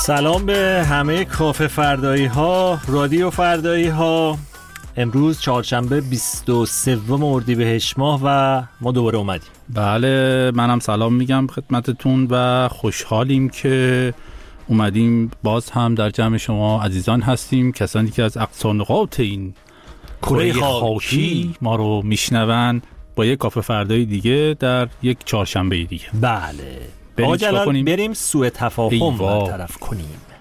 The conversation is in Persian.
سلام به همه کافه فردایی ها، رادیو فردایی ها. امروز چهارشنبه 23 اردیبهشت ماه و ما دوباره اومدیم. بله، منم سلام میگم خدمتتون و خوشحالیم که اومدیم. باز هم در جمع شما عزیزان هستیم، کسانی که از اقصا نقاط این کره خاکی ما رو میشنون با یک کافه فردایی دیگه در یک چهارشنبه دیگه. بله، بریم سوء تفاهم برطرف کنیم.